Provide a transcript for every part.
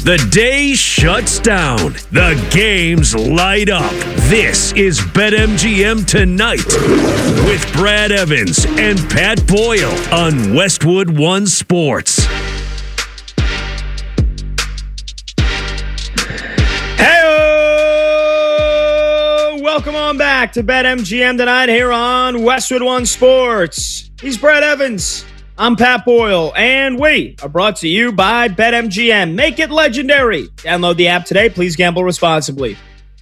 The day shuts down. The games light up. This is BetMGM Tonight with Brad Evans and Pat Boyle on Westwood One Sports. Hey, welcome on back to BetMGM Tonight here on Westwood One Sports. He's Brad Evans. I'm Pat Boyle, and we are brought to you by BetMGM. Make it legendary. Download the app today. Please gamble responsibly.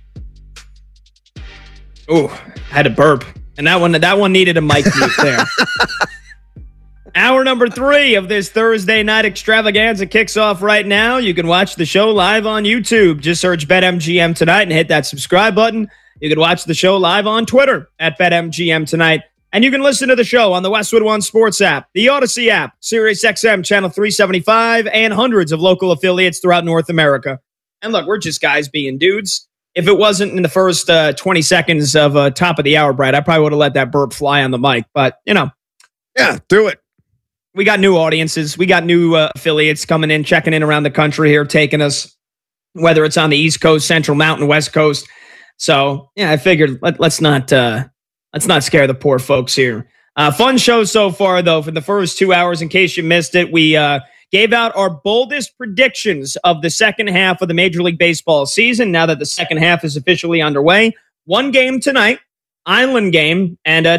Ooh, I had a burp, and that one needed a mic mute there. Hour number 3 of this Thursday night extravaganza kicks off right now. You can watch the show live on YouTube. Just search BetMGM Tonight and hit that subscribe button. You can watch the show live on Twitter at BetMGM Tonight. And you can listen to the show on the Westwood One Sports app, the Odyssey app, SiriusXM Channel 375, and hundreds of local affiliates throughout North America. And look, we're just guys being dudes. If it wasn't in the first 20 seconds of top of the hour, Brad, I probably would have let that burp fly on the mic. But, you know. Yeah, do it. We got new audiences. We got new affiliates coming in, checking in around the country here, taking us, whether it's on the East Coast, Central, Mountain, West Coast. So, yeah, I figured let's not scare the poor folks here. Fun show so far, though. For the first 2 hours, in case you missed it, we gave out our boldest predictions of the second half of the Major League Baseball season. Now that the second half is officially underway, one game tonight, Island game, and